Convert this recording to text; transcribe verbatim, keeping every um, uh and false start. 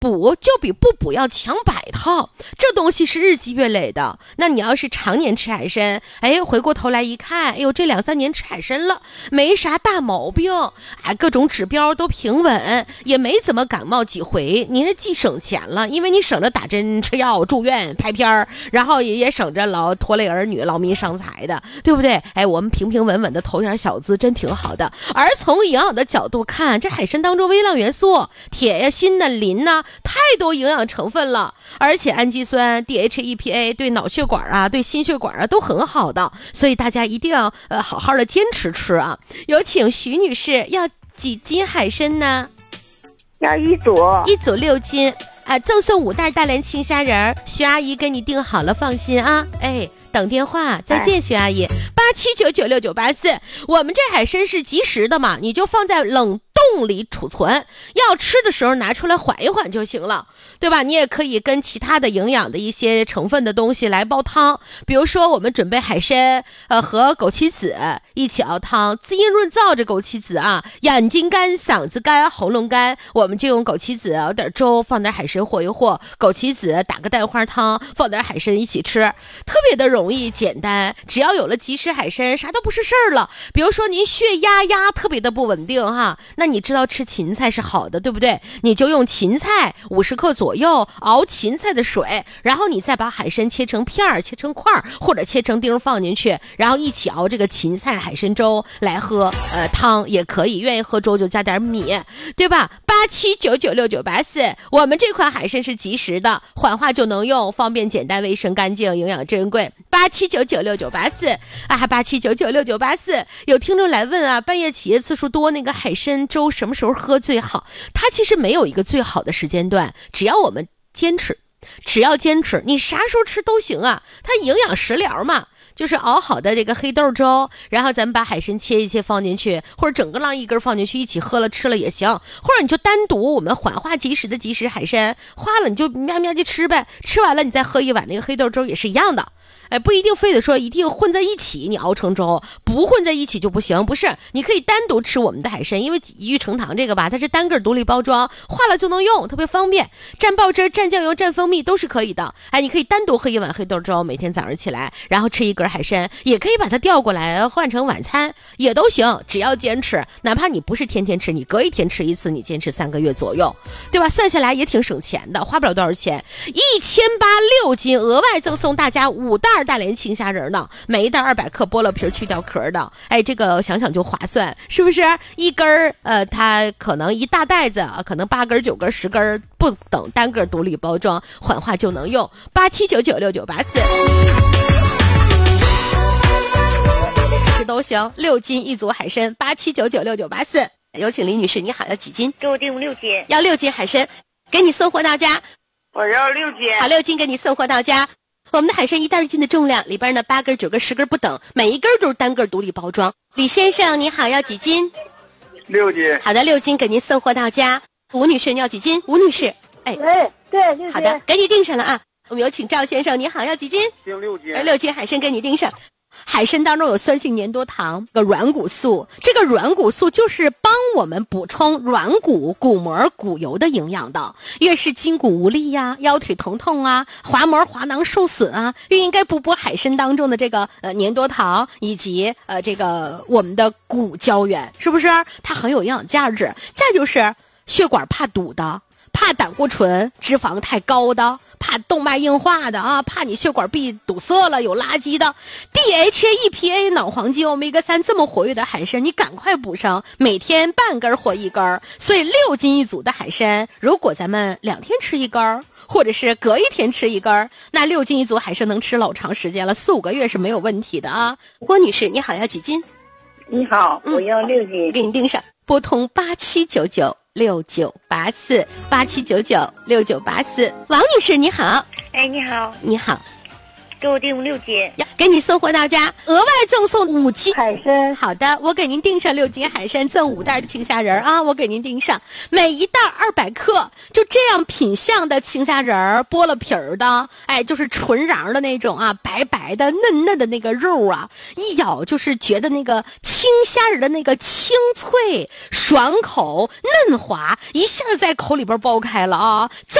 补就比不补要强百套，这东西是日积月累的。那你要是常年吃海参，哎，回过头来一看，哎呦，这两三年吃海参了，没啥大毛病，哎，各种指标都平稳，也没怎么感冒几回。你是既省钱了，因为你省着打针、吃药、住院、拍片儿，然后也也省着劳拖累儿女、劳民伤财的，对不对？哎，我们平平稳稳的投点小资，真挺好的。而从营养的角度看，这海参当中微量元素铁呀、锌呐、磷呐，太多营养成分了，而且氨基酸 D H E P A 对脑血管啊、对心血管啊都很好的，所以大家一定要呃好好的坚持吃啊。有请徐女士，要几斤海参呢？ 要一组， 一组六斤啊，赠送五袋大连青虾仁，徐阿姨给你订好了，放心啊。哎，等电话，再见，徐阿姨。八七九九六九八四，我们这海参是即食的嘛，你就放在冷冻里储存，要吃的时候拿出来缓一缓就行了，对吧？你也可以跟其他的营养的一些成分的东西来煲汤，比如说我们准备海参，呃，和枸杞子一起熬汤，滋阴润燥。这枸杞子啊，眼睛干、嗓子干、喉咙干，我们就用枸杞子熬点粥，放点海参和一和，枸杞子打个蛋花汤，放点海参一起吃，特别的容易简单。只要有了即食海参，啥都不是事儿了。比如说您血压压特别的不稳定哈，那你知道吃芹菜是好的，对不对？你就用芹菜五十克左右熬芹菜的水，然后你再把海参切成片儿、切成块儿，或者切成丁放进去，然后一起熬这个芹菜海参粥来喝，呃，汤也可以，愿意喝粥就加点米，对吧？八七九九六九八四，我们这款海参是即食的，缓化就能用，方便、简单、卫生、干净，营养珍贵。八七九九六九八四啊，八七九九六九八四，有听众来问啊，半夜起夜次数多，那个海参粥什么时候喝最好？它其实没有一个最好的时间段，只要我们坚持，只要坚持，你啥时候吃都行啊。它营养食疗嘛，就是熬好的这个黑豆粥，然后咱们把海参切一切放进去，或者整个浪一根放进去一起喝了吃了也行，或者你就单独我们缓化即食的即食海参，化了你就喵喵就吃呗，吃完了你再喝一碗那个黑豆粥也是一样的。哎，不一定非得说一定混在一起你熬成粥，不混在一起就不行，不是，你可以单独吃我们的海参，因为一玉成糖这个吧，它是单个独立包装，化了就能用，特别方便，蘸爆汁、蘸酱油、蘸蜂蜜都是可以的。哎，你可以单独喝一碗黑豆粥，每天早上起来，然后吃一根海参，也可以把它调过来换成晚餐，也都行，只要坚持，哪怕你不是天天吃，你隔一天吃一次，你坚持三个月左右，对吧？算下来也挺省钱的，花不了多少钱，一千八六斤，额外赠送大家五袋大连青虾仁呢，每一袋二百克，剥了皮去掉壳的，哎，这个想想就划算，是不是？一根儿，呃，它可能一大袋子，可能八根、九根、十根不等，单个独立包装，缓化就能用。八七九九六九八四，这都行，六斤一组海参，八七九九六九八四。有请李女士，你好，要几斤？ 给我订六斤， 要六斤海参，给你送货到家。 我要六斤， 好，六斤给你送货到家。我们的海参一袋一斤的重量，里边呢八根、九根、十根不等，每一根都是单个独立包装。李先生你好，要几斤？ 六斤。 好的，六斤给您送货到家。吴女士你要几斤？吴女士，哎， 对对，六斤。 好的，给你订上了啊。我们有请赵先生，你好，要几斤？ 订六斤。 哎，六斤海参给你订上。海参当中有酸性粘多糖个软骨素，这个软骨素就是帮我们补充软骨、骨膜、骨油的营养的。越是筋骨无力呀、腰腿疼痛啊、滑膜滑囊受损啊，越应该补补海参当中的这个呃粘多糖以及呃这个我们的骨胶原，是不是？它很有营养价值。再就是血管怕堵的，怕胆固醇脂肪太高的，怕动脉硬化的啊，怕你血管壁堵塞了有垃圾的 D H A E P A 脑黄金欧米伽三这么活跃的海参，你赶快补上，每天半根或一根。所以六斤一组的海参，如果咱们两天吃一根，或者是隔一天吃一根，那六斤一组海参能吃老长时间了，四五个月是没有问题的啊。郭女士你好，要几斤？ 你好，我要六斤， 嗯，给你订上，拨通八七九九六九八四八七九九六九八四。王女士你好。 哎，你好， 你好， 给我订六斤， 给你送货到家，额外赠送五斤海参。 好的，我给您订上六斤海参，赠五袋青虾仁啊，我给您订上，每一袋二百克，就这样品相的青虾仁儿，剥了皮儿的，哎，就是纯瓤的那种啊，白白的嫩嫩的那个肉啊，一咬就是觉得那个青虾仁的那个清脆、爽口、嫩滑，一下子在口里边爆开了啊！赠